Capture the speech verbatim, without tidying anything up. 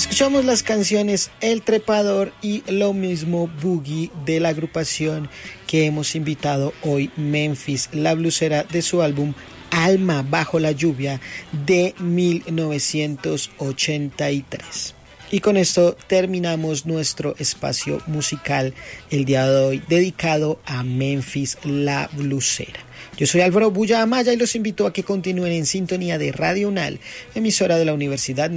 Escuchamos las canciones El Trepador y Lo Mismo Boogie de la agrupación que hemos invitado hoy, Memphis, la blusera, de su álbum Alma bajo la lluvia de mil novecientos ochenta y tres. Y con esto terminamos nuestro espacio musical el día de hoy dedicado a Memphis, la blusera. Yo soy Álvaro Bulla Amaya y los invito a que continúen en sintonía de Radio UNAL, emisora de la Universidad